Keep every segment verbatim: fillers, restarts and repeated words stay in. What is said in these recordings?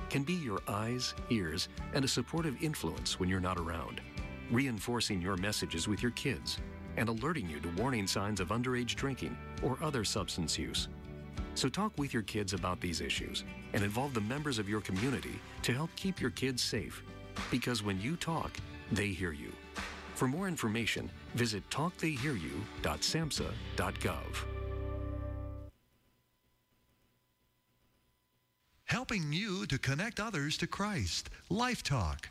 can be your eyes, ears, and a supportive influence when you're not around, reinforcing your messages with your kids and alerting you to warning signs of underage drinking or other substance use. So talk with your kids about these issues and involve the members of your community to help keep your kids safe. Because when you talk, they hear you. For more information, visit talk they hear you dot samhsa dot gov. Helping you to connect others to Christ. Life Talk.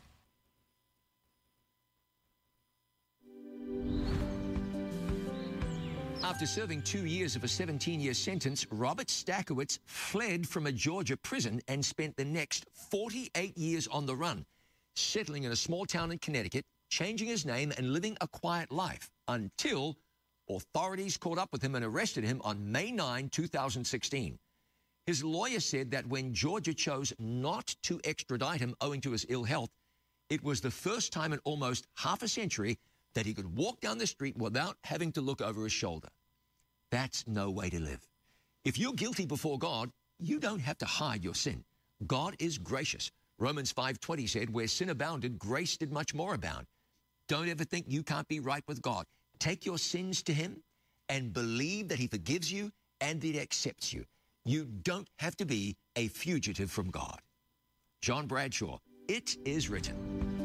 After serving two years of a seventeen-year sentence, Robert Stakowitz fled from a Georgia prison and spent the next forty-eight years on the run, settling in a small town in Connecticut, changing his name and living a quiet life until authorities caught up with him and arrested him on May ninth, two thousand sixteen. His lawyer said that when Georgia chose not to extradite him owing to his ill health, it was the first time in almost half a century that he could walk down the street without having to look over his shoulder. That's no way to live. If you're guilty before God, you don't have to hide your sin. God is gracious. Romans five twenty said, where sin abounded, grace did much more abound. Don't ever think you can't be right with God. Take your sins to him and believe that he forgives you and that he accepts you. You don't have to be a fugitive from God. John Bradshaw, it is written.